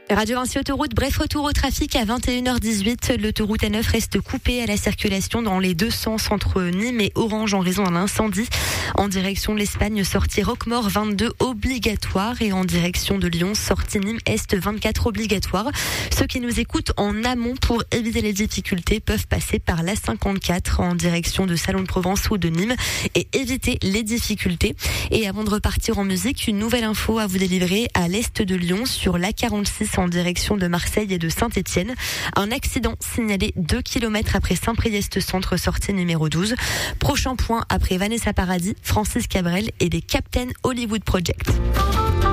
Radio Vinci Autoroute, bref retour au trafic à 21h18. L'autoroute A9 reste coupée à la circulation dans les deux sens entre Nîmes et Orange en raison d'un incendie. En direction de l'Espagne, sortie Roquemaure 22 obligatoire et en direction de Lyon, sortie Nîmes Est 24 obligatoire. Ceux qui nous écoutent en amont pour éviter les difficultés peuvent passer par la 54 en direction de Salon de Provence ou de Nîmes et éviter les difficultés. Et avant de repartir en musique, une nouvelle info à vous délivrer à l'est de Lyon sur la 46 en direction de Marseille et de Saint-Étienne. Un accident signalé 2 km après Saint-Priest Centre, sortie numéro 12. Prochain point après Vanessa Paradis, Francis Cabrel et des Captain Hollywood Project.